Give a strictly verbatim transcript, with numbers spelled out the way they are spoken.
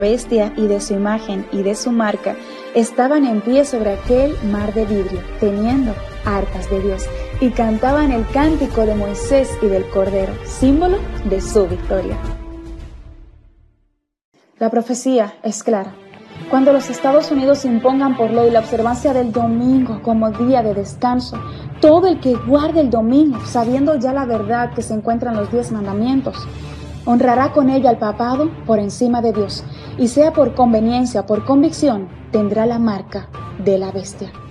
bestia y de su imagen y de su marca estaban en pie sobre aquel mar de vidrio, teniendo arcas de Dios, y cantaban el cántico de Moisés y del Cordero, símbolo de su victoria. La profecía es clara. Cuando los Estados Unidos impongan por ley la observancia del domingo como día de descanso, todo el que guarde el domingo, sabiendo ya la verdad que se encuentra en los diez mandamientos, honrará con ella al papado por encima de Dios, y sea por conveniencia o por convicción, tendrá la marca de la bestia.